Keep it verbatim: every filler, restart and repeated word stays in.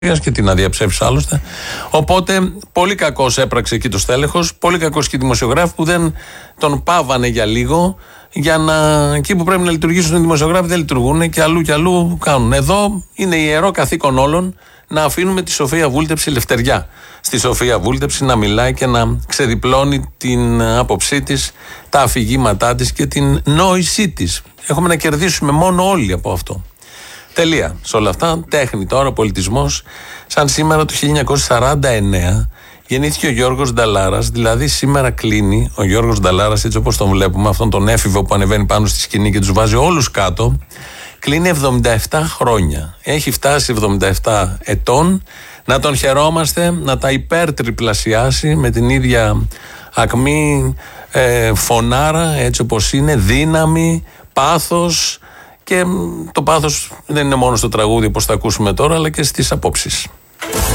και την αδιαψεύσει άλλωστε. Οπότε πολύ κακός έπραξε εκεί το στέλεχος, πολύ κακός και οι δημοσιογράφοι που δεν τον πάβανε για λίγο. Για να εκεί που πρέπει να λειτουργήσουν οι δημοσιογράφοι δεν λειτουργούν και αλλού και αλλού κάνουν. Εδώ είναι ιερό καθήκον όλων να αφήνουμε τη Σοφία Βούλτεψη ελευθεριά. Στη Σοφία Βούλτεψη να μιλάει και να ξεδιπλώνει την άποψή της, τα αφηγήματά της και την νόησή της. Έχουμε να κερδίσουμε μόνο όλοι από αυτό. Τελεία. Σε όλα αυτά, τέχνη τώρα, πολιτισμός. Σαν σήμερα το χίλια εννιακόσια σαράντα εννέα γεννήθηκε ο Γιώργος Νταλάρας, δηλαδή σήμερα κλείνει ο Γιώργος Νταλάρας, έτσι όπως τον βλέπουμε, αυτόν τον έφηβο που ανεβαίνει πάνω στη σκηνή και τους βάζει όλους κάτω, κλείνει εβδομήντα επτά χρόνια. Έχει φτάσει εβδομήντα επτά ετών, να τον χαιρόμαστε, να τα υπερτριπλασιάσει με την ίδια ακμή, ε, φωνάρα, έτσι όπως είναι, δύναμη, πάθος. Και το πάθος δεν είναι μόνο στο τραγούδι όπως θα ακούσουμε τώρα, αλλά και στις απόψεις.